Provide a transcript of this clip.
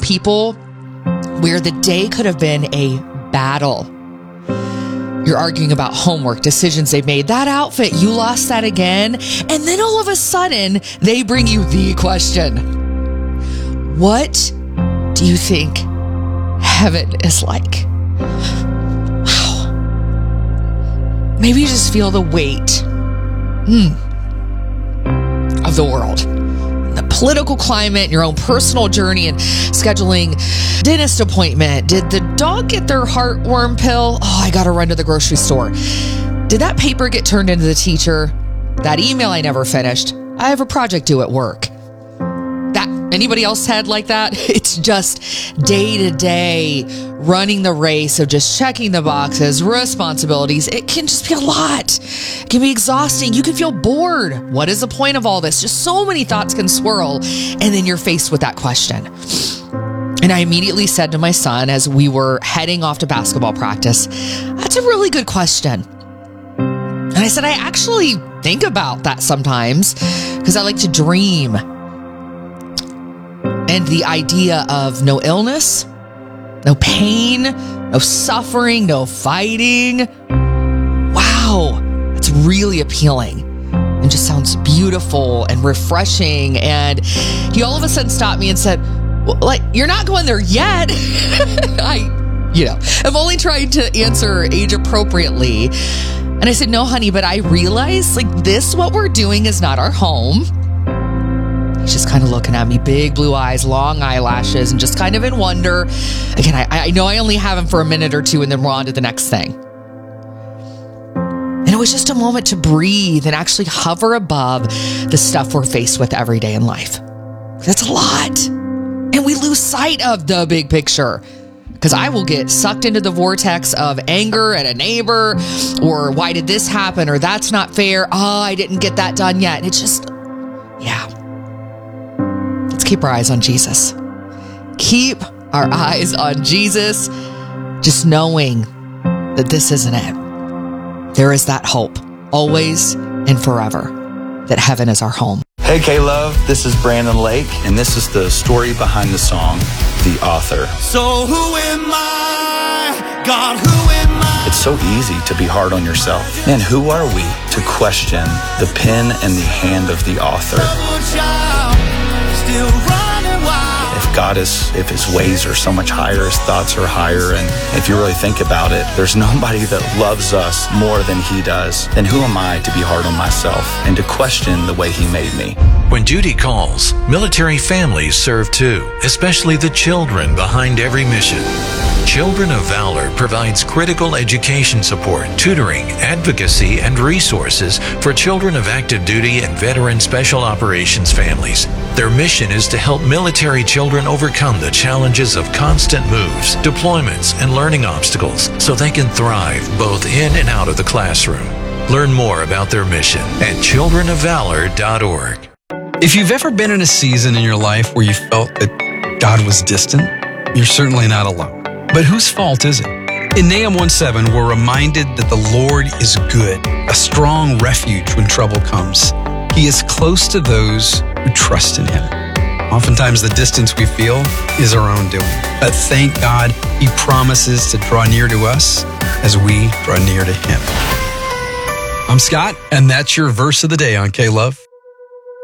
people where the day could have been a battle. You're arguing about homework, decisions they've made. That outfit, you lost that again. And then all of a sudden, they bring you the question. What do you think heaven is like? Wow. Maybe you just feel the weight of the world. The political climate, your own personal journey, and scheduling dentist appointment. Did the dog get their heartworm pill? Oh, I gotta run to the grocery store. Did that paper get turned into the teacher? That email I never finished. I have a project due at work. That anybody else had like that? It's just day to day running the race of just checking the boxes, responsibilities. It can just be a lot. It can be exhausting. You can feel bored. What is the point of all this? Just so many thoughts can swirl, and then you're faced with that question. And I immediately said to my son as we were heading off to basketball practice, that's a really good question. And I said, I actually think about that sometimes because I like to dream. And the idea of no illness, no pain, no suffering, no fighting. Wow, it's really appealing and just sounds beautiful and refreshing. And he all of a sudden stopped me and said, well, like, you're not going there yet. I'm only trying to answer age appropriately. And I said, no, honey, but I realize what we're doing is not our home. He's just kind of looking at me, big blue eyes, long eyelashes, and just kind of in wonder. Again, I know I only have him for a minute or two, and then we're on to the next thing. And it was just a moment to breathe and actually hover above the stuff we're faced with every day in life. That's a lot. And we lose sight of the big picture. Because I will get sucked into the vortex of anger at a neighbor, or why did this happen, or that's not fair. Oh, I didn't get that done yet. And it's just, Let's keep our eyes on Jesus. Keep our eyes on Jesus, just knowing that this isn't it. There is that hope, always and forever, that heaven is our home. Hey, K-Love, this is Brandon Lake, and this is the story behind the song, The Author. So who am I? God, who am I? It's so easy to be hard on yourself. And who are we to question the pen and the hand of the author? If his ways are so much higher, his thoughts are higher, and if you really think about it, there's nobody that loves us more than he does. Then who am I to be hard on myself and to question the way he made me? When duty calls, military families serve too, especially the children behind every mission. Children of Valor provides critical education support, tutoring, advocacy, and resources for children of active duty and veteran special operations families. Their mission is to help military children overcome the challenges of constant moves, deployments, and learning obstacles so they can thrive both in and out of the classroom. Learn more about their mission at childrenofvalor.org. If you've ever been in a season in your life where you felt that God was distant, you're certainly not alone. But whose fault is it? In Nahum 1:7, we're reminded that the Lord is good, a strong refuge when trouble comes. He is close to those who trust in Him. Oftentimes the distance we feel is our own doing. But thank God, He promises to draw near to us as we draw near to Him. I'm Scott, and that's your verse of the day on K-Love.